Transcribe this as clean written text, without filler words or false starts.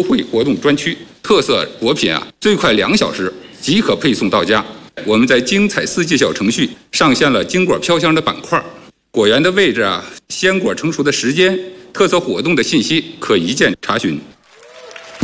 惠活动专区，特色果品最快2小时即可配送到家。我们在精彩4季小程序上线了金果飘香的板块，果园的位置鲜果成熟的时间、特色活动的信息可一键查询。